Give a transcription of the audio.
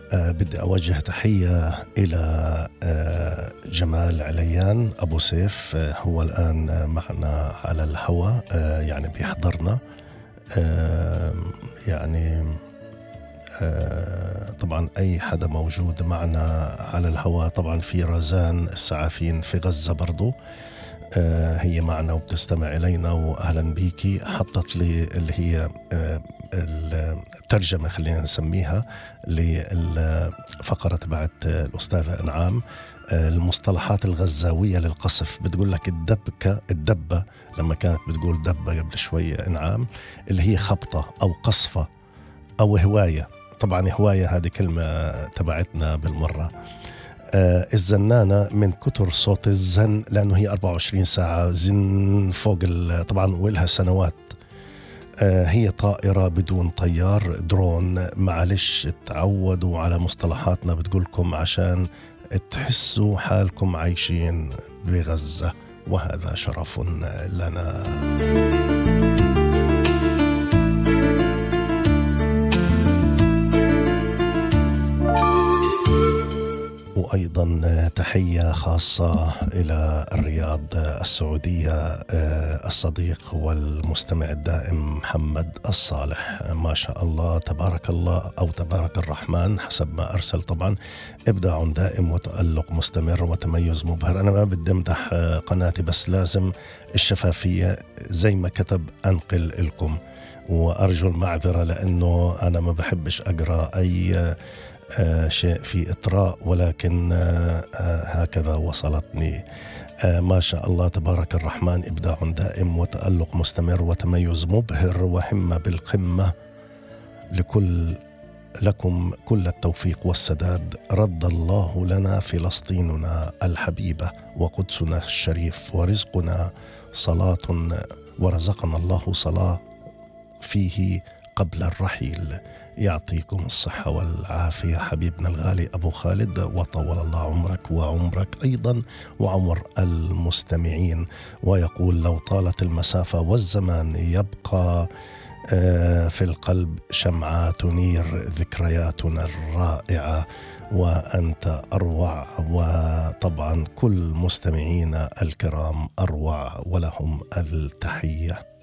بدي أوجه تحية إلى جمال عليان أبو سيف. هو الآن معنا على الهواء، يعني بيحضرنا. يعني طبعا أي حدا موجود معنا على الهواء. طبعا في رزان السعافين في غزة برضو، هي معنا وبتستمع إلينا، وأهلا بيكي. حطت لي اللي هي الترجمة، خلينا نسميها، للفقرة تبعت الأستاذة إنعام، المصطلحات الغزاوية للقصف. بتقول لك الدبة لما كانت بتقول دبة قبل شوية إنعام، اللي هي خبطة أو قصفة أو هواية. طبعا هواية هذه كلمة تبعتنا بالمرة. الزنانة من كتر صوت الزن، لأنه هي 24 ساعة زن فوق طبعا ولها سنوات. هي طائرة بدون طيار، درون. معلش تعودوا على مصطلحاتنا بتقولكم عشان تحسوا حالكم عايشين بغزة، وهذا شرف لنا. وأيضا تحية خاصة إلى الرياض السعودية، الصديق والمستمع الدائم محمد الصالح. ما شاء الله تبارك الله أو تبارك الرحمن حسب ما أرسل. طبعا إبداع دائم وتألق مستمر وتميز مبهر. أنا ما بدي أمدح قناتي، بس لازم الشفافية زي ما كتب أنقل لكم، وأرجو المعذرة لأنه أنا ما بحبش أقرأ أي شيء في إطراء، ولكن هكذا وصلتني. ما شاء الله تبارك الرحمن، إبداع دائم وتألق مستمر وتميز مبهر وهمة بالقمة. لكم كل التوفيق والسداد. رد الله لنا فلسطيننا الحبيبة وقدسنا الشريف، ورزقنا صلاة، ورزقنا الله صلاة فيه قبل الرحيل. يعطيكم الصحة والعافية حبيبنا الغالي أبو خالد، وطول الله عمرك وعمرك أيضا وعمر المستمعين. ويقول: لو طالت المسافة والزمان يبقى في القلب شمعة تنير ذكرياتنا الرائعة، وأنت أروع. وطبعا كل مستمعينا الكرام أروع، ولهم التحية.